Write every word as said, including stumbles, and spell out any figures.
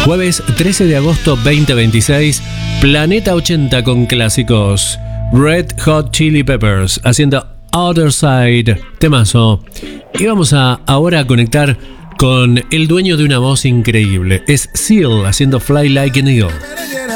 Jueves trece de agosto veinte veintiséis, Planeta ochenta con clásicos. Red Hot Chili Peppers haciendo Other Side, temazo. Y vamos a ahora a conectar con el dueño de una voz increíble. Es Seal haciendo Fly Like an Eagle.